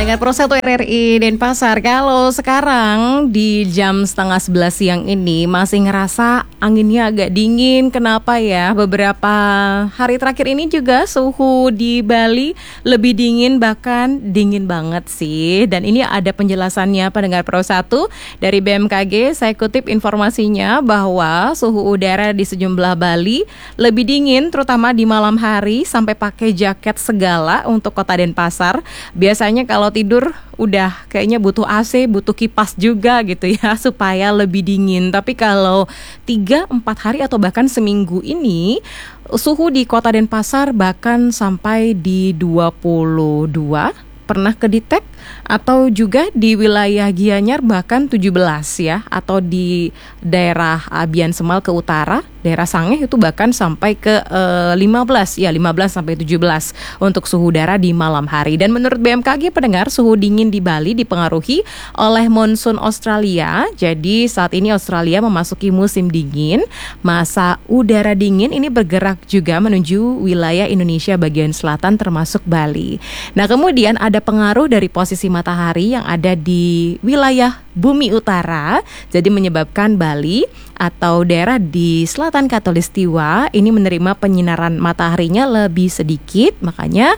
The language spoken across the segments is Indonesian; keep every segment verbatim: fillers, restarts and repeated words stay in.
pendengar Pro satu R R I Denpasar, kalau sekarang di jam setengah sebelas siang ini masih ngerasa anginnya agak dingin. Kenapa ya? Beberapa hari terakhir ini juga suhu di Bali lebih dingin, bahkan dingin banget sih. Dan ini ada penjelasannya pendengar Pro satu dari B M K G. Saya kutip informasinya bahwa suhu udara di sejumlah Bali lebih dingin, terutama di malam hari, sampai pakai jaket segala untuk kota Denpasar. Biasanya kalau tidur udah kayaknya butuh A C, butuh kipas juga gitu ya supaya lebih dingin. Tapi kalau tiga empat hari atau bahkan seminggu ini suhu di kota Denpasar bahkan sampai di dua puluh dua, pernah kedetek, atau juga di wilayah Gianyar bahkan tujuh belas ya, atau di daerah Abian Semal ke utara, daerah Sangeh itu bahkan sampai ke uh, lima belas ya, lima belas sampai tujuh belas untuk suhu udara di malam hari. Dan menurut B M K G pendengar, suhu dingin di Bali dipengaruhi oleh monsun Australia. Jadi saat ini Australia memasuki musim dingin. Masa udara dingin ini bergerak juga menuju wilayah Indonesia bagian selatan termasuk Bali. Nah, kemudian ada pengaruh dari posisi matahari yang ada di wilayah bumi utara, jadi menyebabkan Bali atau daerah di selatan Khatulistiwa ini menerima penyinaran mataharinya lebih sedikit. Makanya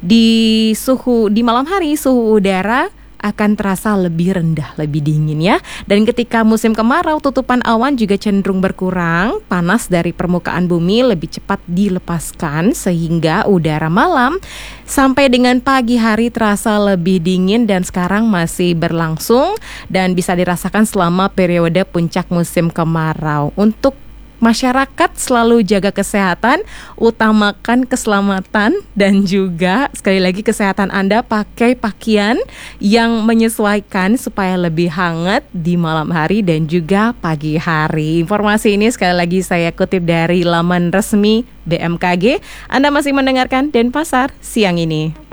di suhu di malam hari suhu udara akan terasa lebih rendah, lebih dingin ya. Dan ketika musim kemarau, tutupan awan juga cenderung berkurang, panas dari permukaan bumi lebih cepat dilepaskan, sehingga udara malam sampai dengan pagi hari terasa lebih dingin dan sekarang masih berlangsung dan bisa dirasakan selama periode puncak musim kemarau. Untuk masyarakat selalu jaga kesehatan, utamakan keselamatan dan juga sekali lagi kesehatan Anda, pakai pakaian yang menyesuaikan supaya lebih hangat di malam hari dan juga pagi hari. Informasi ini sekali lagi saya kutip dari laman resmi B M K G. Anda masih mendengarkan Denpasar siang ini.